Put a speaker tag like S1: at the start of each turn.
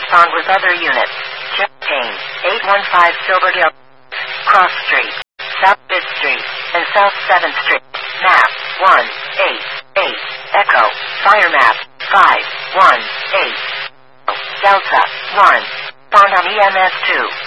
S1: respond with other units. Jeff Payne, 815 Silverdale, Cross Street, South 5th Street, and South 7th Street. Map 188. Echo. Fire map 518. Delta 1. Found on EMS 2.